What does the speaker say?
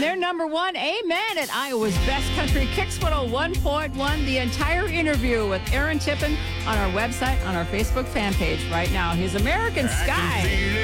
they're number one. Amen at Iowa's Best Country Kicks 101.1. The entire interview with Aaron Tippin on our website, on our Facebook fan page right now. His American Sky.